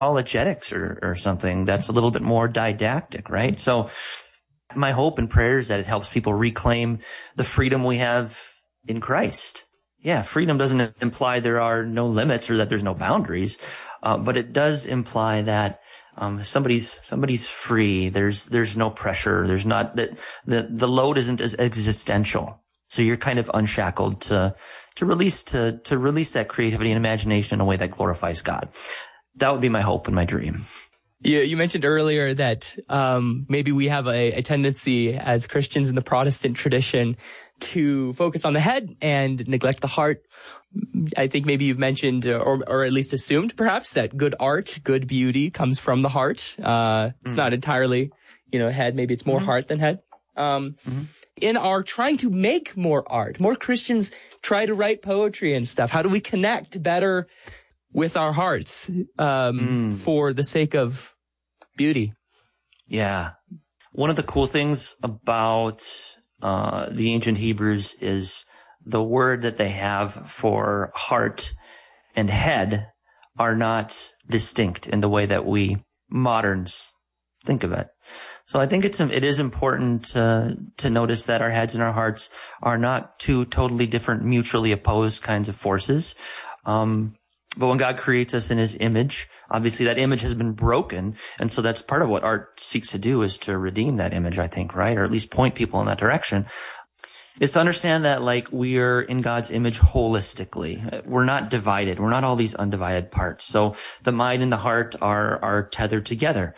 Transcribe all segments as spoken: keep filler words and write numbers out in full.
apologetics or, or something that's a little bit more didactic, right? So my hope and prayer is that it helps people reclaim the freedom we have in Christ. Yeah, freedom doesn't imply there are no limits or that there's no boundaries, uh, but it does imply that um, somebody's somebody's free. There's there's no pressure. There's not that the the load isn't as existential. So you're kind of unshackled to to release to to release that creativity and imagination in a way that glorifies God. That would be my hope and my dream. You, you mentioned earlier that um, maybe we have a, a tendency as Christians in the Protestant tradition to focus on the head and neglect the heart. I think maybe you've mentioned or, or at least assumed perhaps that good art, good beauty comes from the heart. Uh, it's mm. not entirely, you know, head. Maybe it's more mm-hmm. heart than head. Um, mm-hmm. In our trying to make more art, more Christians try to write poetry and stuff. How do we connect better with our hearts um, mm. for the sake of beauty? Yeah. One of the cool things about uh, the ancient Hebrews is the word that they have for heart and head are not distinct in the way that we moderns think of it. So I think it's it is important to to notice that our heads and our hearts are not two totally different, mutually opposed kinds of forces. Um, but when God creates us in his image, obviously that image has been broken. And so that's part of what art seeks to do, is to redeem that image, I think, right? Or at least point people in that direction. Is to understand that, like, we are in God's image holistically. We're not divided. We're not all these undivided parts. So the mind and the heart are are tethered together.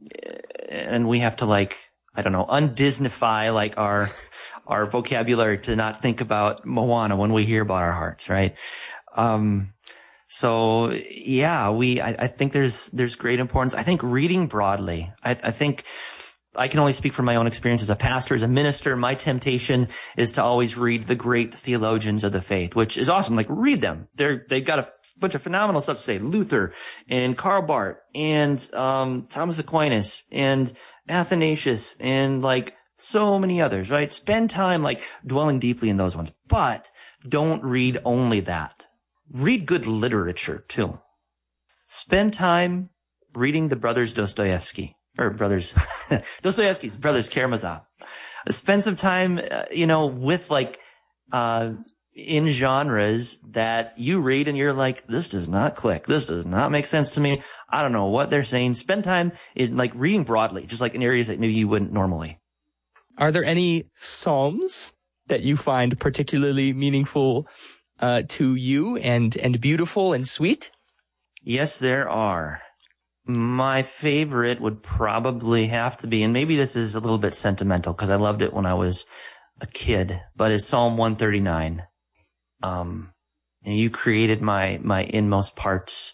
And we have to, like, I don't know, undisneyfy like our our vocabulary to not think about Moana when we hear about our hearts, right? Um So yeah, we I, I think there's there's great importance. I think reading broadly. I, I think I can only speak from my own experience as a pastor, as a minister. My temptation is to always read the great theologians of the faith, which is awesome. Like, read them. They're they've got a bunch of phenomenal stuff to say. Luther and Karl Barth and um Thomas Aquinas and Athanasius and like so many others, right? Spend time like dwelling deeply in those ones, but don't read only that. Read good literature too. Spend time reading the brothers Dostoevsky or brothers Dostoevsky's brothers Karamazov. Spend some time, uh, you know, with like uh in genres that you read and you're like, this does not click. This does not make sense to me. I don't know what they're saying. Spend time in like reading broadly, just like in areas that maybe you wouldn't normally. Are there any psalms that you find particularly meaningful uh, to you and, and beautiful and sweet? Yes, there are. My favorite would probably have to be, and maybe this is a little bit sentimental because I loved it when I was a kid, but it's Psalm one thirty-nine. Um, and you created my, my inmost parts.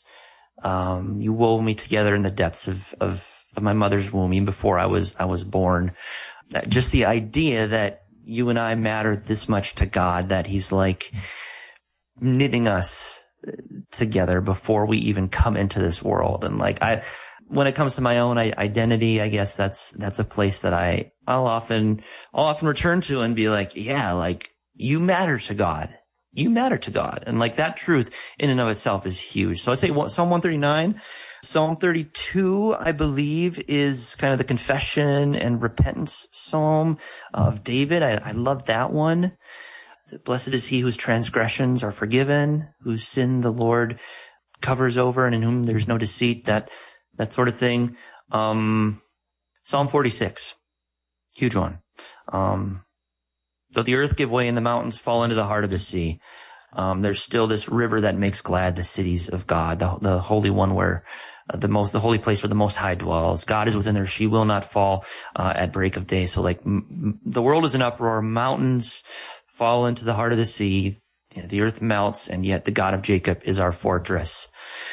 Um, you wove me together in the depths of, of, of my mother's womb, even before I was, I was born. Just the idea that you and I matter this much to God, that he's like knitting us together before we even come into this world. And like, I, when it comes to my own identity, I guess that's, that's a place that I, I'll often, I'll often return to and be like, yeah, like, you matter to God. You matter to God. And like, that truth in and of itself is huge. So I'd say Psalm one thirty-nine. Psalm thirty-two, I believe, is kind of the confession and repentance psalm of David. I, I love that one. Blessed is he whose transgressions are forgiven, whose sin the Lord covers over, and in whom there's no deceit, that, that sort of thing. Um, Psalm forty-six, huge one. Um, though the earth give way and the mountains fall into the heart of the sea, um, there's still this river that makes glad the cities of God, the, the holy one where uh, the most, the holy place where the Most High dwells. God is within her. She will not fall, uh, at break of day. So like m- m- the world is in uproar. Mountains fall into the heart of the sea. The earth melts, and yet the God of Jacob is our fortress.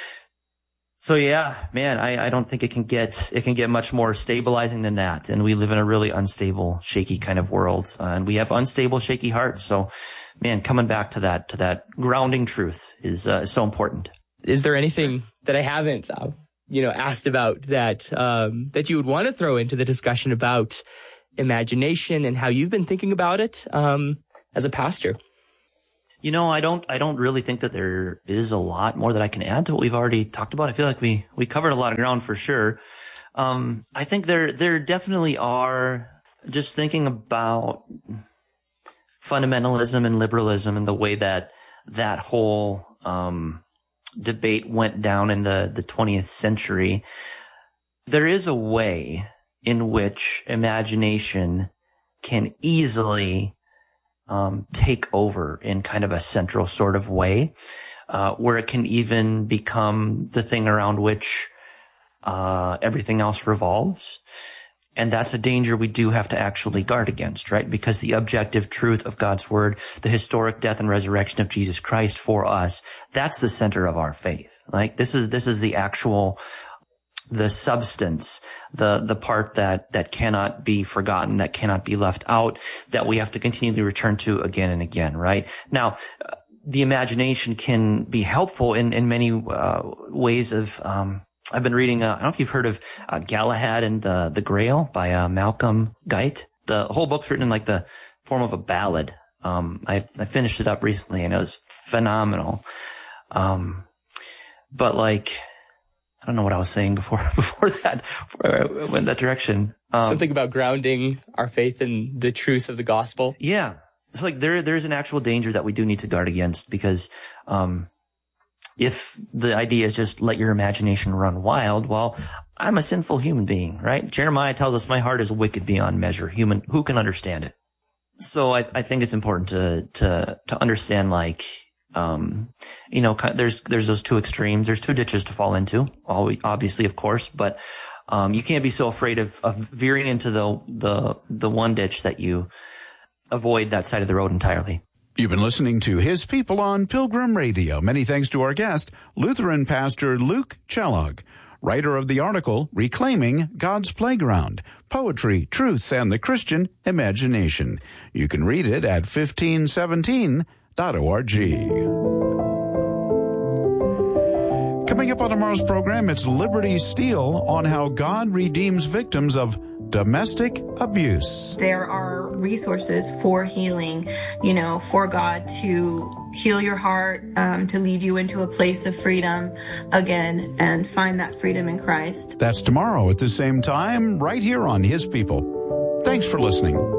So yeah, man, I, I don't think it can get, it can get much more stabilizing than that. And we live in a really unstable, shaky kind of world. Uh, and we have unstable, shaky hearts. So man, coming back to that, to that grounding truth is, uh, so important. Is there anything that I haven't, uh, you know, asked about that, um, that you would want to throw into the discussion about imagination and how you've been thinking about it, um, as a pastor? You know, I don't, I don't really think that there is a lot more that I can add to what we've already talked about. I feel like we, we covered a lot of ground for sure. Um, I think there, there definitely are, just thinking about fundamentalism and liberalism and the way that that whole, um, debate went down in the, the twentieth century. There is a way in which imagination can easily Um, take over in kind of a central sort of way, uh, where it can even become the thing around which, uh, everything else revolves. And that's a danger we do have to actually guard against, right? Because the objective truth of God's word, the historic death and resurrection of Jesus Christ for us, that's the center of our faith. Like this is, this is the actual, the substance, the, the part that, that cannot be forgotten, that cannot be left out, that we have to continually return to again and again, right? Now, uh, the imagination can be helpful in, in many, uh, ways of, um, I've been reading, uh, I don't know if you've heard of, uh, Galahad and the, the Grail by, uh, Malcolm Guite. The whole book's written in like the form of a ballad. Um, I, I finished it up recently and it was phenomenal. Um, but like, I don't know what I was saying before, before that, before I went that direction. Um, Something about grounding our faith in the truth of the gospel. Yeah. It's like there, there's an actual danger that we do need to guard against because, um, if the idea is just let your imagination run wild, well, I'm a sinful human being, right? Jeremiah tells us my heart is wicked beyond measure. Human, who can understand it? So I, I think it's important to, to, to understand like, Um, you know, there's, there's those two extremes. There's two ditches to fall into, obviously, of course, but, um, you can't be so afraid of, of veering into the, the, the one ditch that you avoid that side of the road entirely. You've been listening to His People on Pilgrim Radio. Many thanks to our guest, Lutheran pastor Luke Kellogg, writer of the article, Reclaiming God's Playground, Poetry, Truth, and the Christian Imagination. You can read it at fifteen seventeen dot org. Coming up on tomorrow's program, it's Liberty Steele on how God redeems victims of domestic abuse. There are resources for healing, you know, for God to heal your heart, um, to lead you into a place of freedom again and find that freedom in Christ. That's tomorrow at the same time, right here on His People. Thanks for listening.